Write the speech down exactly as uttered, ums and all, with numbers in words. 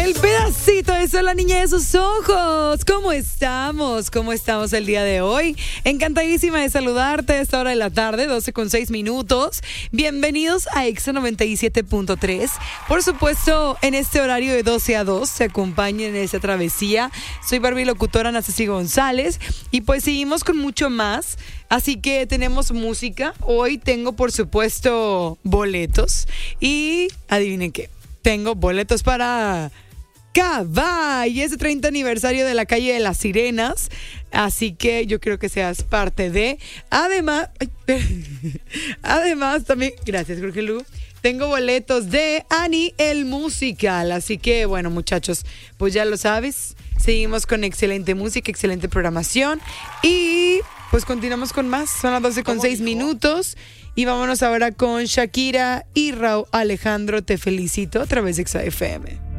El pedacito de sol, la niña de sus ojos. ¿Cómo estamos? ¿Cómo estamos el día de hoy? Encantadísima de saludarte a esta hora de la tarde, doce con seis minutos. Bienvenidos a Exa noventa y siete punto tres. Por supuesto, en este horario de doce a dos, se acompañen en esta travesía. Soy Barbie locutora Ana Ceci González. Y pues seguimos con mucho más. Así que tenemos música. Hoy tengo, por supuesto, boletos. Y adivinen qué. Tengo boletos para Cabá y ese treinta aniversario de la calle de las Sirenas. Así que yo quiero que seas parte de. Además, ay, además también, gracias Jorge Lugo. Tengo boletos de Ani el Musical. Así que bueno, muchachos, pues ya lo sabes. Seguimos con excelente música, excelente programación. Y pues continuamos con más. Son las doce con seis minutos. Y vámonos ahora con Shakira y Rauw Alejandro, Te Felicito, a través de Exa F M.